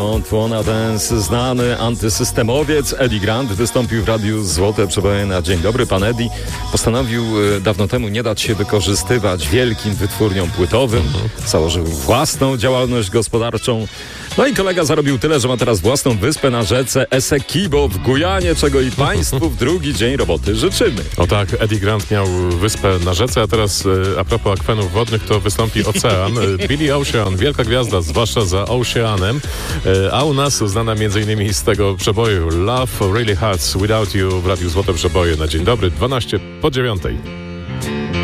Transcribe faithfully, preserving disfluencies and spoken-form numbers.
Tłona Dance, znany antysystemowiec Eddie Grant wystąpił w Radiu Złote Przeboje na Dzień Dobry. Pan Eddie postanowił dawno temu nie dać się wykorzystywać wielkim wytwórniom płytowym. Założył własną działalność gospodarczą. No i kolega zarobił tyle, że ma teraz własną wyspę na rzece Essequibo w Gujanie, czego i państwu w drugi dzień roboty życzymy. O tak, Eddie Grant miał wyspę na rzece, a teraz e, a propos akwenów wodnych, to wystąpi Ocean. Billy Ocean, wielka gwiazda, zwłaszcza za Oceanem, e, a u nas znana m.in. z tego przeboju Love Really Hurts Without You w Radiu Złote Przeboje na Dzień Dobry, dwanaście po dziewiątej.